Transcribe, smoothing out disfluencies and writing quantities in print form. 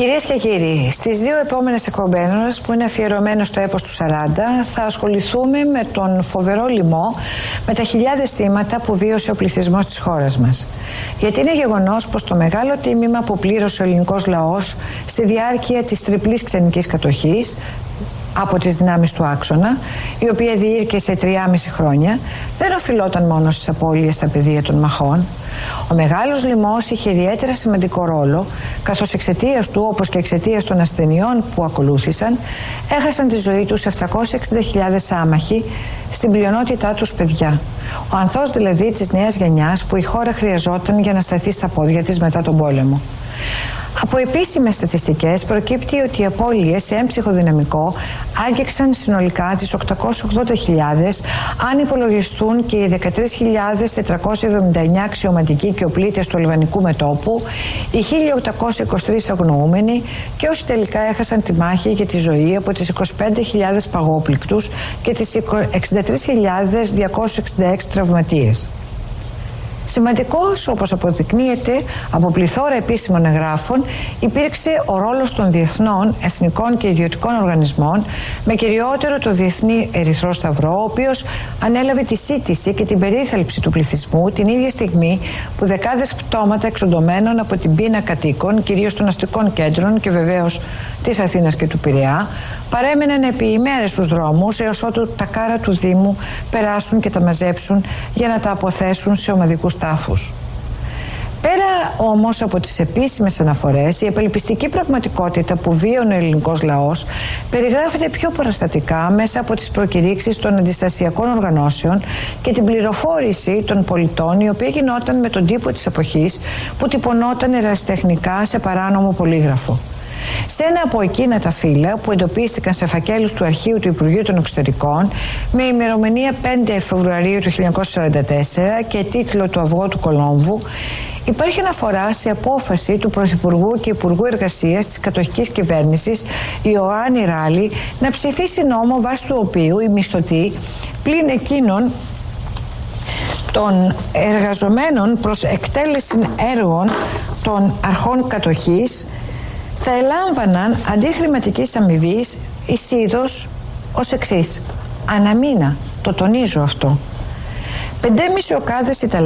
Κυρίες και κύριοι, στις δύο επόμενες εκπομπές μας, που είναι αφιερωμένες στο έπος του 40, θα ασχοληθούμε με τον φοβερό λοιμό, με τα χιλιάδες θύματα που βίωσε ο πληθυσμός της χώρας μας. Γιατί είναι γεγονός πως το μεγάλο τίμημα που πλήρωσε ο ελληνικός λαός στη διάρκεια της τριπλής ξενικής κατοχής από τις δυνάμεις του άξονα, η οποία διήρκεσε 3,5 χρόνια, δεν οφειλόταν μόνο στις απώλειες στα πεδία των μαχών. Ο μεγάλος λοιμός είχε ιδιαίτερα σημαντικό ρόλο, καθώς εξαιτίας του, όπως και εξαιτίας των ασθενειών που ακολούθησαν, έχασαν τη ζωή τους 760.000 άμαχοι, στην πλειονότητά τους παιδιά. Ο ανθός δηλαδή της νέας γενιάς που η χώρα χρειαζόταν για να σταθεί στα πόδια της μετά τον πόλεμο. Από επίσημες στατιστικές προκύπτει ότι οι απώλειες σε έμψυχο δυναμικό άγγιξαν συνολικά τις 880.000, αν υπολογιστούν και οι 13.479 αξιωματικοί και οπλίτες του αλβανικού μετώπου, οι 1.823 αγνοούμενοι και όσοι τελικά έχασαν τη μάχη για τη ζωή από τις 25.000 παγόπληκτους και τις 63.266 τραυματίες. Σημαντικός, όπως αποδεικνύεται από πληθώρα επίσημων εγγράφων, υπήρξε ο ρόλος των διεθνών, εθνικών και ιδιωτικών οργανισμών, με κυριότερο το Διεθνή Ερυθρό Σταυρό, ο οποίος ανέλαβε τη σύτηση και την περίθαλψη του πληθυσμού την ίδια στιγμή που δεκάδες πτώματα εξοντωμένων από την πείνα κατοίκων, κυρίως των αστικών κέντρων και βεβαίως της Αθήνας και του Πειραιά, παρέμεναν επί ημέρες στους δρόμους έως ότου τα κάρα του Δήμου περάσουν και τα μαζέψουν για να τα αποθέσουν σε ομαδικούς τάφους. Πέρα όμως από τις επίσημες αναφορές, η απελπιστική πραγματικότητα που βίωνε ο ελληνικός λαός περιγράφεται πιο παραστατικά μέσα από τις προκηρύξεις των αντιστασιακών οργανώσεων και την πληροφόρηση των πολιτών, η οποία γινόταν με τον τύπο της εποχής που τυπωνόταν ερασιτεχνικά σε παράνομο πολύγραφο. Σε ένα από εκείνα τα φύλλα που εντοπίστηκαν σε φακέλους του αρχείου του Υπουργείου των Εξωτερικών με ημερομηνία 5 Φεβρουαρίου του 1944 και τίτλο «Το αυγό του Κολόμβου», υπάρχει αναφορά σε απόφαση του Πρωθυπουργού και Υπουργού Εργασίας της κατοχικής κυβέρνησης Ιωάννη Ράλη να ψηφίσει νόμο βάσει του οποίου οι μισθωτοί πλην εκείνων των εργαζομένων προς εκτέλεση έργων των αρχών κατοχής θα ελάμβαναν αντί χρηματικής αμοιβής εις είδος ως εξής: αναμήνα, το τονίζω αυτό, 5,5 οκάδες Ιταλία.